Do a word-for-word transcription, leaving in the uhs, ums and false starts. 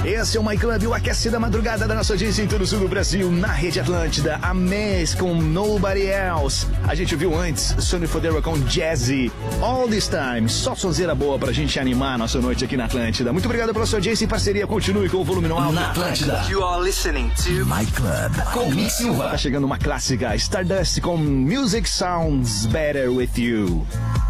Esse é o My Club, o aquece da madrugada da nossa audiência em todo o sul do Brasil, na Rede Atlântida. A Mess com Nobody Else. A gente viu antes Sonny Fodera com Jazzy. All This Time. Só sonzeira boa pra gente animar a nossa noite aqui na Atlântida. Muito obrigado pela sua audiência e parceria. Continue com o volume no alto. Na Atlântida. You are listening to My Club com Mick Silva. Tá chegando uma clássica, Stardust com Music Sounds Better With You.